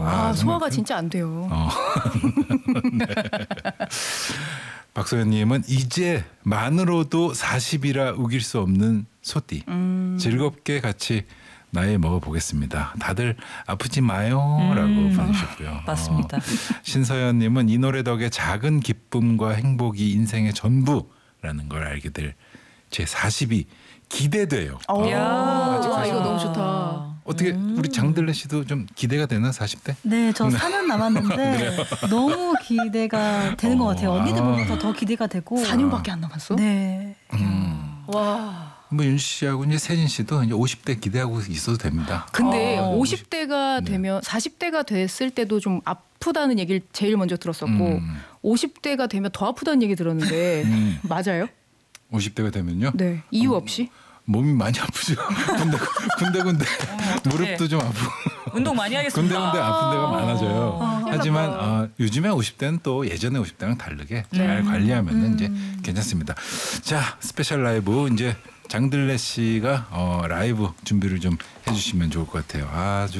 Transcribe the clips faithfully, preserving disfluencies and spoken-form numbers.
아, 소화가 그... 진짜 안 돼요. 어. 네. 박소연님은 이제만으로도 사십이라 우길 수 없는 소띠. 음. 즐겁게 같이 나이 먹어보겠습니다. 다들 아프지 마요라고 음. 보내셨고요. 맞습니다. 어. 신서연님은 이 노래 덕에 작은 기쁨과 행복이 인생의 전부라는 걸 알게 될 제 사십이 기대돼요. 아, 와, 이거 너무 좋다. 어떻게 음. 우리 장들레 씨도 좀 기대가 되나 사십 대? 네, 저 사 년 남았는데 너무 기대가 되는 어, 것 같아요. 언니들보다 아. 더 기대가 되고. 사 년밖에 안 남았어? 네. 음. 와. 뭐 윤 씨하고 이제 세진 씨도 이제 오십 대 기대하고 있어도 됩니다. 근데 아. 오십 대가 되면 네. 사십 대가 됐을 때도 좀 아프다는 얘기를 제일 먼저 들었었고 음. 오십 대가 되면 더 아프다는 얘기 들었는데 음. 맞아요? 오십 대가 되면요? 네. 이유 없이? 어, 몸이 많이 아프죠. 군데 군데 군데 어, 무릎도 네. 좀 아프고. 운동 많이 하겠습니다. 군데 군데 아픈 데가 많아져요. 아, 하지만 어, 요즘에 오십 대는 또 예전에 오십 대랑 다르게 잘 네. 관리하면 음. 이제 괜찮습니다. 자, 스페셜 라이브 이제 장들레 씨가 어, 라이브 준비를 좀 해주시면 좋을 것 같아요. 아주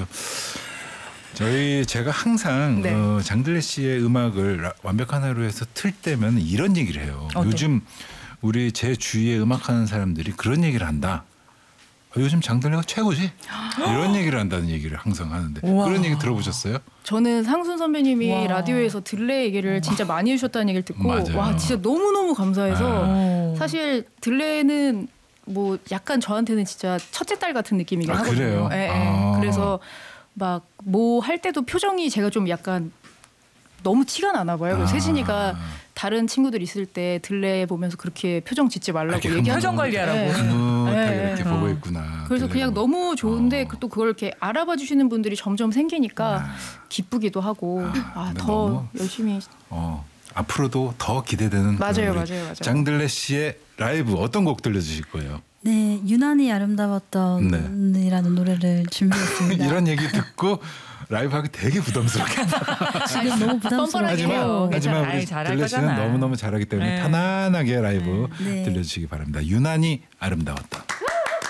저희 제가 항상 네. 어, 장들레 씨의 음악을 라, 완벽한 하루에서 틀 때면 이런 얘기를 해요. 어, 요즘 네. 우리 제 주위에 음악하는 사람들이 그런 얘기를 한다. 요즘 장들레가 최고지. 이런 얘기를 한다는 얘기를 항상 하는데 우와. 그런 얘기 들어보셨어요? 저는 상순 선배님이 우와. 라디오에서 들레 얘기를 진짜 많이 해주셨다는 얘기를 듣고 맞아요. 와 진짜 너무너무 감사해서 아. 사실 들레는 뭐 약간 저한테는 진짜 첫째 딸 같은 느낌이긴 아, 하거든요. 그래요? 예, 예. 아. 그래서 막 뭐 할 때도 표정이 제가 좀 약간 너무 티가 나나 봐요. 아. 세진이가 다른 친구들 있을 때 들레 보면서 그렇게 표정 짓지 말라고 얘기하는 표정 관리하라고 흐뭇하게 네. 이렇게 네. 보고 있구나. 그래서 그냥 보고. 너무 좋은데 어. 또 그걸 이렇게 알아봐 주시는 분들이 점점 생기니까 아. 기쁘기도 하고 아, 아, 더 열심히 어, 앞으로도 더 기대되는 맞아요, 맞아요, 맞아요. 장들레 씨의 라이브 어떤 곡 들려주실 거예요? 네, 유난히 아름다웠던 네. 이라는 노래를 준비했습니다. 이런 얘기 듣고 라이브 하기 되게 부담스럽겠다. 지금 너무 부담스러워요. 하지만, 하지만 우리 들레 씨는 너무너무 잘하기 때문에 네. 편안하게 라이브 네. 들려주시기 바랍니다. 유난히 아름다웠다.